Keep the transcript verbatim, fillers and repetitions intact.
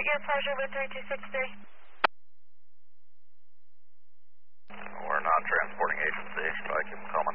your pleasure with three two six three. We're a non-transporting agency, so I keep calling